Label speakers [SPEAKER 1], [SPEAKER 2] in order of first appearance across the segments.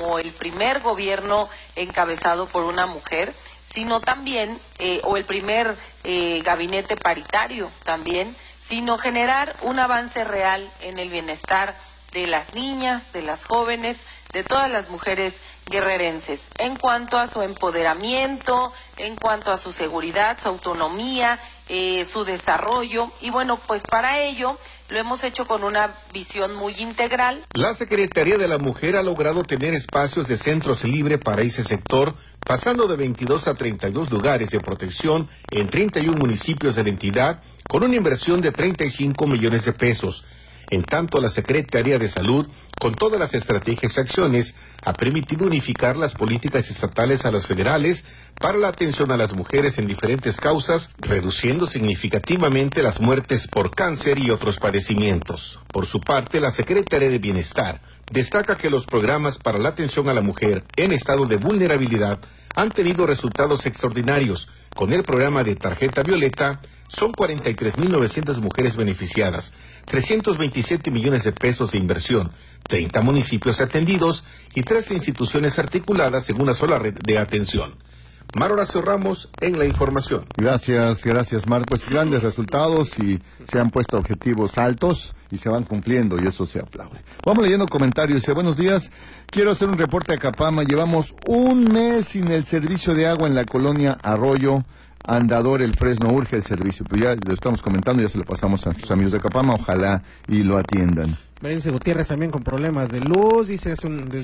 [SPEAKER 1] como el primer gobierno encabezado por una mujer, sino también, o el primer gabinete paritario también, sino generar un avance real en el bienestar de las niñas, de las jóvenes, de todas las mujeres guerrerenses, en cuanto a su empoderamiento, en cuanto a su seguridad, su autonomía, su desarrollo, y bueno, pues para ello lo hemos hecho con una visión muy integral.
[SPEAKER 2] La Secretaría de la Mujer ha logrado tener espacios de centros libres para ese sector, pasando de 22 a 32 lugares de protección en 31 municipios de la entidad, con una inversión de 35 millones de pesos. En tanto, la Secretaría de Salud, con todas las estrategias y acciones, ha permitido unificar las políticas estatales a las federales para la atención a las mujeres en diferentes causas, reduciendo significativamente las muertes por cáncer y otros padecimientos. Por su parte, la Secretaría de Bienestar destaca que los programas para la atención a la mujer en estado de vulnerabilidad han tenido resultados extraordinarios. Con el programa de Tarjeta Violeta, son 43.900 mujeres beneficiadas, 327 millones de pesos de inversión, 30 municipios atendidos y 13 instituciones articuladas en una sola red de atención. Mar Horacio Ramos en la información.
[SPEAKER 3] Gracias, Mar. Pues grandes resultados y se han puesto objetivos altos y se van cumpliendo y eso se aplaude. Vamos leyendo comentarios. Dice, buenos días, quiero hacer un reporte a Capama. Llevamos un mes sin el servicio de agua en la colonia Arroyo Andador, El Fresno. Urge el servicio. Pues ya lo estamos comentando, ya se lo pasamos a nuestros amigos de Capama. Ojalá y lo atiendan.
[SPEAKER 4] Berenice Gutiérrez también con problemas de luz, dice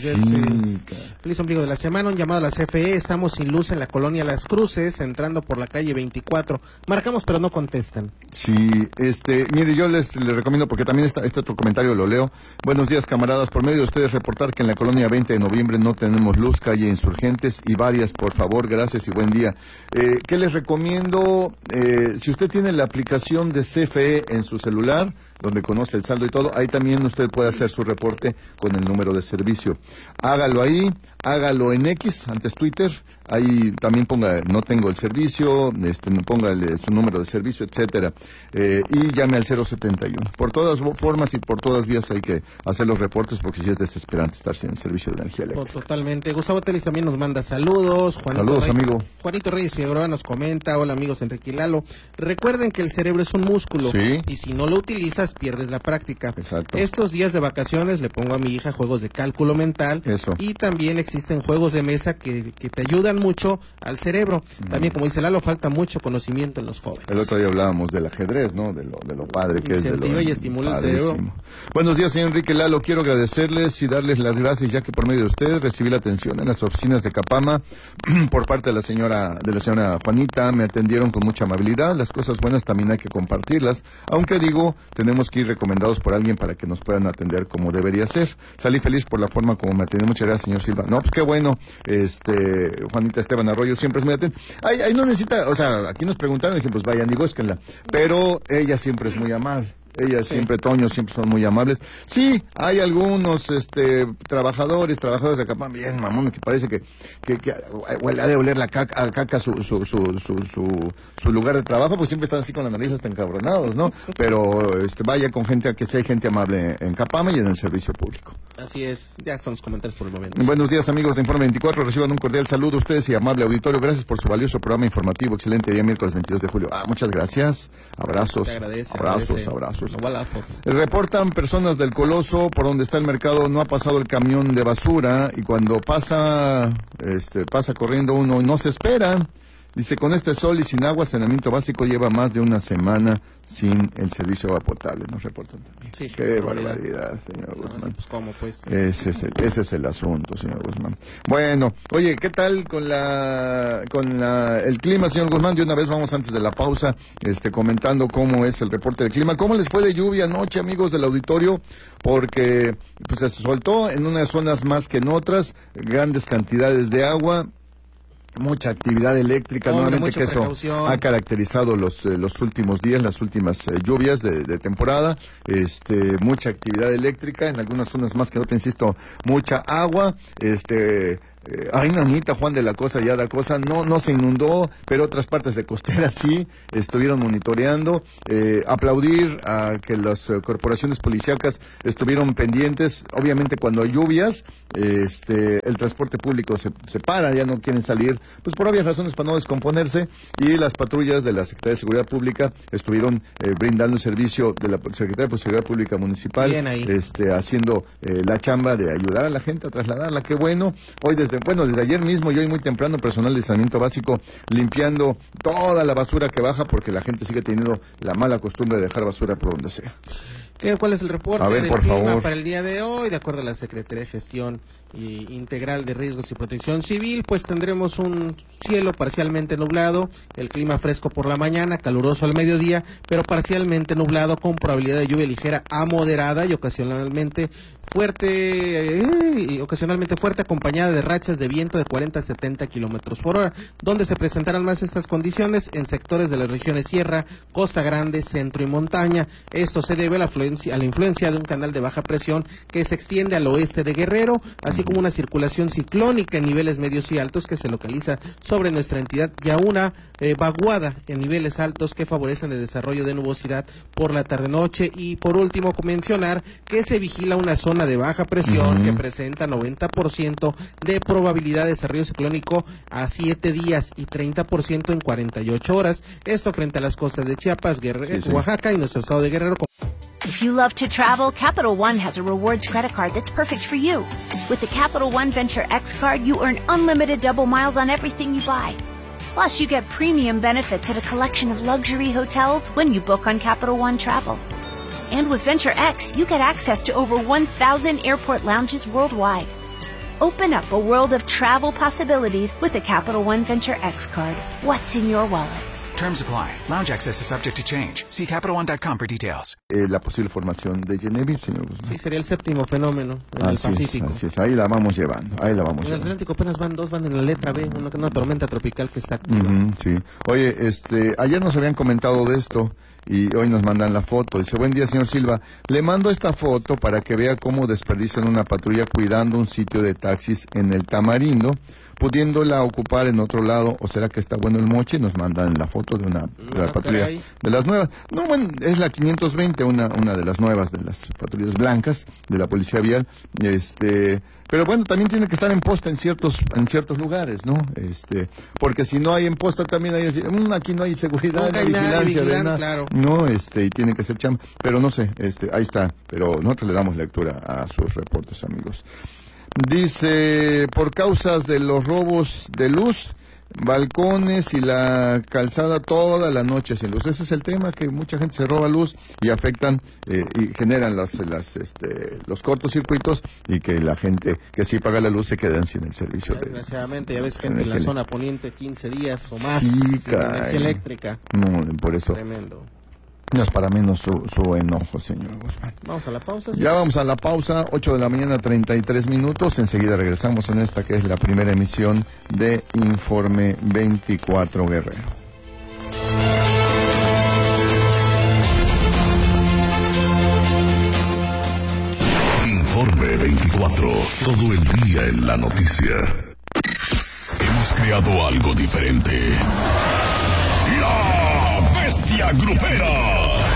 [SPEAKER 4] feliz ombligo de la semana, un llamado a la CFE, estamos sin luz en la colonia Las Cruces, entrando por la calle 24, marcamos pero no contestan.
[SPEAKER 3] Sí, mire, yo les recomiendo, porque también este otro comentario lo leo. Buenos días, camaradas, por medio de ustedes reportar que en la colonia 20 de noviembre no tenemos luz, calle Insurgentes y varias, por favor, gracias y buen día. ¿Qué les recomiendo? Si usted tiene la aplicación de CFE en su celular, donde conoce el saldo y todo, ahí también usted puede hacer su reporte con el número de servicio. Hágalo ahí, hágalo en X, antes Twitter, ahí también ponga, no tengo el servicio, ponga su número de servicio, etcétera, y llame al 071. Por todas formas y por todas vías hay que hacer los reportes, porque sí es desesperante estar sin el servicio de energía eléctrica.
[SPEAKER 4] Totalmente. Gustavo Telis también nos manda saludos.
[SPEAKER 3] Saludos, amigo.
[SPEAKER 4] Juanito Reyes Figueroa nos comenta, hola amigos Enrique y Lalo, recuerden que el cerebro es un músculo,
[SPEAKER 3] ¿sí?
[SPEAKER 4] Y si no lo utilizas pierdes la práctica.
[SPEAKER 3] Exacto.
[SPEAKER 4] Estos días de vacaciones le pongo a mi hija juegos de cálculo mental.
[SPEAKER 3] Eso.
[SPEAKER 4] Y también existen juegos de mesa que te ayudan mucho al cerebro. También, como dice Lalo, falta mucho conocimiento en los jóvenes.
[SPEAKER 3] El otro día hablábamos del ajedrez, ¿no? De lo padre que es.
[SPEAKER 4] Incentiva y estimula el cerebro.
[SPEAKER 3] Buenos días, señor Enrique Lalo. Quiero agradecerles y darles las gracias, ya que por medio de ustedes recibí la atención en las oficinas de Capama por parte de la señora Juanita. Me atendieron con mucha amabilidad. Las cosas buenas también hay que compartirlas. Aunque digo, tenemos que ir recomendados por alguien para que nos puedan atender como debería ser. Salí feliz por la forma como me atendió. Muchas gracias, señor Silva. No, pues qué bueno. Juanita Esteban Arroyo siempre es muy atenta. Ahí no necesita, o sea, aquí nos preguntaron, dije, pues vayan y búsquenla. Pero ella siempre es muy amable. Ella siempre, Toño, siempre son muy amables. Sí, hay algunos trabajadores de Capam, bien mamón, que parece que ha de oler la caca su lugar de trabajo, pues siempre están así con la nariz hasta encabronados, ¿no? Pero vaya con gente, que si hay gente amable en Capama y en el servicio público.
[SPEAKER 4] Así es, ya son los comentarios por el momento.
[SPEAKER 3] Buenos días, amigos de Informe 24, reciban un cordial saludo a ustedes y amable auditorio. Gracias por su valioso programa informativo. Excelente día, miércoles 22 de julio. Muchas gracias. Abrazos. Abrazos. Reportan personas del Coloso, por donde está el mercado, no ha pasado el camión de basura, y cuando pasa corriendo uno, no se espera. Dice, con este sol y sin agua, saneamiento básico lleva más de una semana sin el servicio de agua potable. Nos reportan también.
[SPEAKER 4] Sí,
[SPEAKER 3] qué barbaridad, señor Guzmán.
[SPEAKER 4] Pues cómo, pues.
[SPEAKER 3] Ese es el asunto, señor Guzmán. Bueno, oye, ¿qué tal con el clima, señor Guzmán? De una vez vamos, antes de la pausa, comentando cómo es el reporte del clima. ¿Cómo les fue de lluvia anoche, amigos del auditorio? Porque pues se soltó en unas zonas más que en otras, grandes cantidades de agua. Mucha actividad eléctrica, nuevamente, que eso ha caracterizado los últimos días, las últimas lluvias de temporada. Mucha actividad eléctrica, en algunas zonas más que en otras, insisto, mucha agua. ay, nanita, Juan de la Cosa ya da cosa, no se inundó, pero otras partes de costera sí, estuvieron monitoreando, aplaudir a que las corporaciones policíacas estuvieron pendientes. Obviamente cuando hay lluvias, el transporte público se para, ya no quieren salir, pues por obvias razones para no descomponerse, y las patrullas de la Secretaría de Seguridad Pública estuvieron brindando el servicio de la Secretaría de Seguridad Pública Municipal, haciendo la chamba de ayudar a la gente a trasladarla. Qué bueno. Hoy desde ayer mismo y hoy muy temprano, personal de saneamiento básico limpiando toda la basura que baja, porque la gente sigue teniendo la mala costumbre de dejar basura por donde sea.
[SPEAKER 4] ¿Cuál es el reporte
[SPEAKER 3] del
[SPEAKER 4] clima para el día de hoy? De acuerdo a la Secretaría de Gestión Integral de Riesgos y Protección Civil, pues tendremos un cielo parcialmente nublado, el clima fresco por la mañana, caluroso al mediodía, pero parcialmente nublado con probabilidad de lluvia ligera a moderada y ocasionalmente fuerte, acompañada de rachas de viento de 40 a 70 kilómetros por hora. Donde se presentarán más estas condiciones en sectores de las regiones Sierra, Costa Grande, Centro y Montaña. Esto se debe a la influencia de un canal de baja presión que se extiende al oeste de Guerrero, así como una circulación ciclónica en niveles medios y altos que se localiza sobre nuestra entidad, y a una vaguada en niveles altos que favorecen el desarrollo de nubosidad por la tarde-noche. Y por último, mencionar que se vigila una zona de baja presión que presenta 90% de probabilidad de desarrollo ciclónico a 7 días y 30% en 48 horas. Esto frente a las costas de Chiapas, Oaxaca y nuestro estado de Guerrero.
[SPEAKER 5] If you love to travel, Capital One has a rewards credit card that's perfect for you. With the Capital One Venture X card, you earn unlimited double miles on everything you buy. Plus, you get premium benefits at a collection of luxury hotels when you book on Capital One Travel. And with Venture X, you get access to over 1,000 airport lounges worldwide. Open up a world of travel possibilities with the Capital One Venture X card. What's in your wallet?
[SPEAKER 6] Terms apply. Lounge access is subject to change. See CapitalOne.com for details.
[SPEAKER 3] La posible formación de Genevieve, señor Guzmán.
[SPEAKER 4] Sí, sería el séptimo fenómeno en el Pacífico.
[SPEAKER 3] Así es, ahí la vamos llevando. En
[SPEAKER 4] el Atlántico apenas van en la letra B, una tormenta tropical que está activa.
[SPEAKER 3] Sí. Oye, ayer nos habían comentado de esto y hoy nos mandan la foto. Dice, buen día, señor Silva. Le mando esta foto para que vea cómo desperdician una patrulla cuidando un sitio de taxis en el Tamarindo, pudiéndola ocupar en otro lado. ¿O será que está bueno el moche? Nos mandan la foto de la patrulla de las nuevas. No, bueno, es la 520, una de las nuevas de las patrullas blancas de la Policía Vial. Pero bueno, también tiene que estar en posta en ciertos lugares, ¿no? Porque si no hay en posta también hay aquí no hay seguridad, no hay vigilancia de nada. Claro. No, y tiene que ser chamba. Pero no sé, ahí está. Pero nosotros le damos lectura a sus reportes, amigos. Dice, por causas de los robos de luz, balcones y la calzada toda la noche sin luz. Ese es el tema, que mucha gente se roba luz y afectan y generan los cortocircuitos, y que la gente que sí paga la luz se quedan sin el servicio.
[SPEAKER 4] Desgraciadamente, ya ves gente en la zona poniente 15 días o más sin energía eléctrica.
[SPEAKER 3] No, por eso.
[SPEAKER 4] Tremendo.
[SPEAKER 3] No es para menos su enojo, señor Guzmán.
[SPEAKER 4] Vamos a la pausa.
[SPEAKER 3] Ya vamos a la pausa, 8 de la mañana, 33 minutos. Enseguida regresamos en esta que es la primera emisión de Informe 24 Guerrero.
[SPEAKER 7] Informe 24, todo el día en la noticia. Hemos creado algo diferente. La Bestia Grupera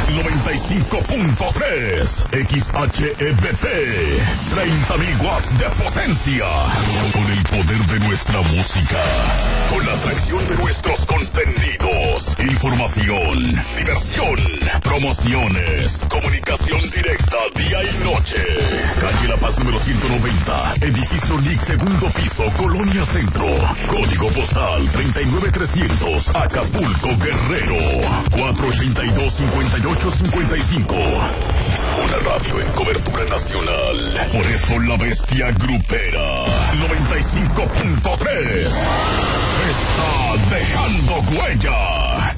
[SPEAKER 7] 95.3 XHEBP, 30.000 watts de potencia, con el poder de nuestra música, con la atracción de nuestros contenidos, información, diversión, promociones, comunicación directa día y noche. Calle La Paz número 190, edificio LIC, segundo piso, Colonia Centro, código postal 39300, Acapulco, Guerrero, 482-5855. Una radio en cobertura nacional. Por eso la Bestia Grupera 95.3 está dejando huella.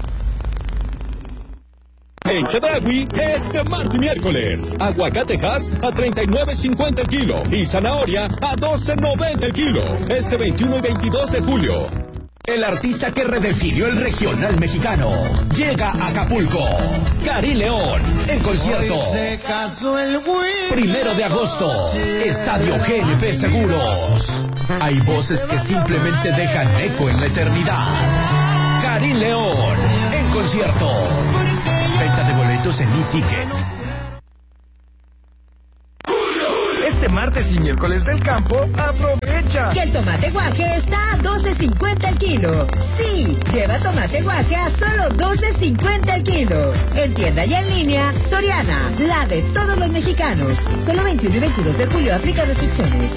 [SPEAKER 8] En Chedraui, este martes y miércoles, aguacatejas a $39.50 el kilo y zanahoria a $12.90 el kilo. Este 21 y 22 de julio.
[SPEAKER 9] El artista que redefinió el regional mexicano llega a Acapulco. Karim León, en concierto. 1 de agosto, Estadio GNP Seguros. Hay voces que simplemente dejan eco en la eternidad. Karim León, en concierto. Venta de boletos en e-ticket.
[SPEAKER 10] Este martes y miércoles del campo, aprovecha
[SPEAKER 11] que el tomate guaje está a $12.50 el kilo. Sí, lleva tomate guaje a solo $12.50 el kilo. En tienda y en línea, Soriana, la de todos los mexicanos. Solo 21 y 22 de julio, aplica restricciones.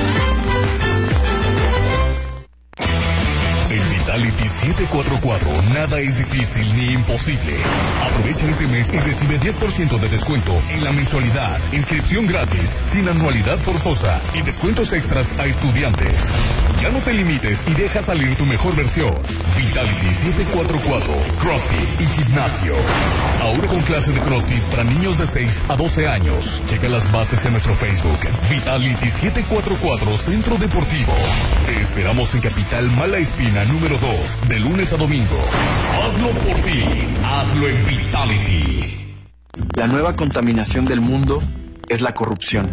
[SPEAKER 7] En Vitality 744, nada es difícil ni imposible. Aprovecha este mes y recibe 10% de descuento en la mensualidad, inscripción gratis, sin anualidad forzosa y descuentos extras a estudiantes. Ya no te limites y deja salir tu mejor versión. Vitality 744, CrossFit y gimnasio. Ahora con clase de CrossFit para niños de 6 a 12 años. Checa las bases en nuestro Facebook. Vitality 744 Centro Deportivo. Te esperamos en Capital Mala Espina número 2, de lunes a domingo. Hazlo por ti, hazlo en Vitality.
[SPEAKER 12] La nueva contaminación del mundo es la corrupción.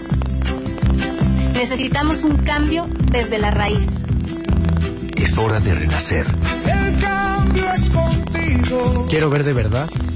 [SPEAKER 13] Necesitamos un cambio desde la raíz.
[SPEAKER 14] Es hora de renacer.
[SPEAKER 15] El cambio es contigo.
[SPEAKER 16] Quiero ver de verdad